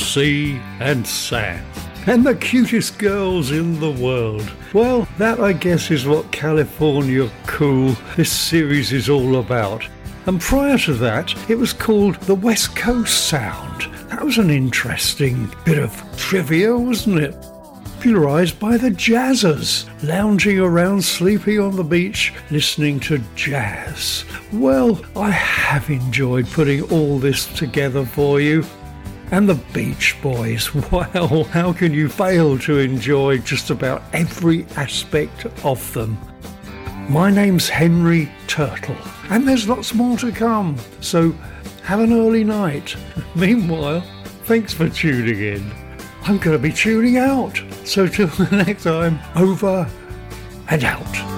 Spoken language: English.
sea and sand. And the cutest girls in the world. Well, that I guess is what California Cool this series is all about. And prior to that, it was called the West Coast Sound. That was an interesting bit of trivia, wasn't it? Popularised by the Jazzers, lounging around sleepy on the beach, listening to jazz. Well, I have enjoyed putting all this together for you. And the Beach Boys, wow, how can you fail to enjoy just about every aspect of them? My name's Henry Turtle, and there's lots more to come, so have an early night. Meanwhile, thanks for tuning in. I'm going to be tuning out, so till the next time, over and out.